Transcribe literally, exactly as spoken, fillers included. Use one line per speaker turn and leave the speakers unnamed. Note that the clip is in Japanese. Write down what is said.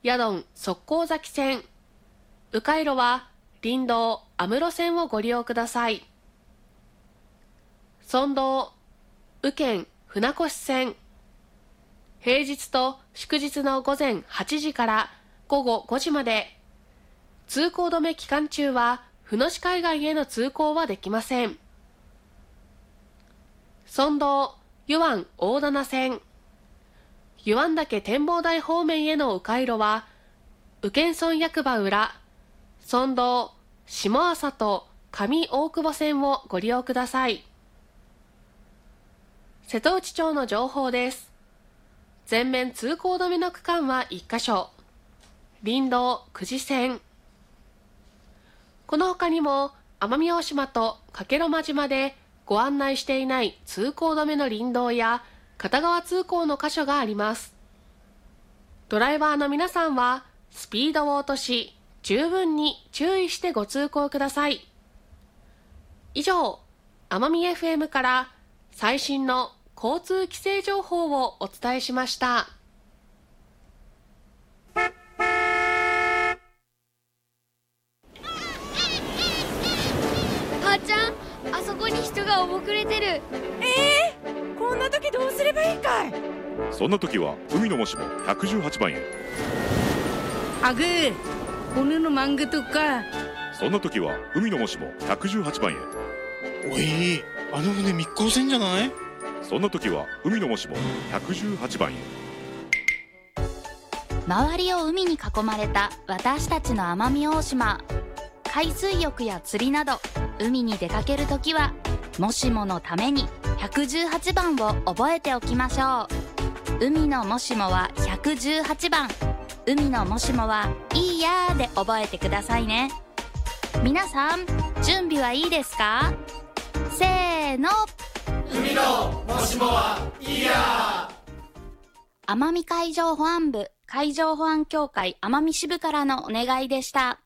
ヤドン側溝崎線、迂回路は林道安室線をご利用ください。村道宇検船越線、平日と祝日の午前はちじから午後ごじまで、通行止め期間中は府野市海岸への通行はできません。村道湯湾大棚線、湯湾岳展望台方面への迂回路は宇検村役場裏、村道下浅と上大久保線をご利用ください。瀬戸内町の情報です。全面通行止めの区間はいっかしょ、林道久慈線。この他にも奄美大島と加計呂麻島でご案内していない通行止めの林道や片側通行の箇所があります。ドライバーの皆さんはスピードを落とし、十分に注意してご通行ください。以上、奄美 エフエム から最新の交通規制情報をお伝えしました。
母ちゃん、あそこに人がおぼくれてる。
えー、こんな時どうすればいいかい。
そんな時は海のもしもひゃくじゅうはちばんへ。
あぐー、오늘のマングとか。
そんな時は海のもしもひゃくじゅうはちばんへ。
おい、あの船密航船じゃない？
そんな時は海のもしもひゃくじゅうはちばんへ。
周りを海に囲まれた私たちの奄美大島。海水浴や釣りなど海に出かけるときはもしものためにひゃくじゅうはちばんを覚えておきましょう。海のもしもはひゃくじゅうはちばん、海のもしもはいいやーで覚えてくださいね。皆さん準備はいいですか？せーの、
海のもしもはいいやー。
奄美海上保安部海上保安協会奄美支部からのお願いでした。